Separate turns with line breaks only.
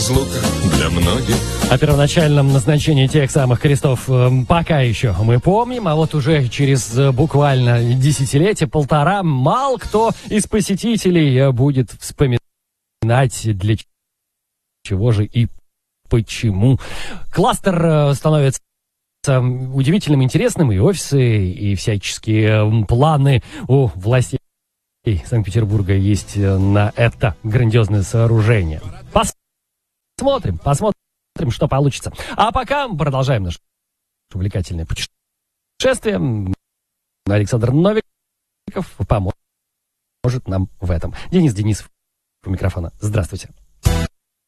разлука для многих.
О первоначальном назначении тех самых крестов пока еще мы помним, а вот уже через буквально десятилетие, полтора, мало кто из посетителей будет вспоминать, для чего же и почему. Кластер становится удивительным, интересным, и офисы, и всяческие планы у властей Санкт-Петербурга есть на это грандиозное сооружение. Посмотрим, что получится. А пока продолжаем наше увлекательное путешествие. Александр Новиков поможет нам в этом. Денис Денисов у микрофона. Здравствуйте.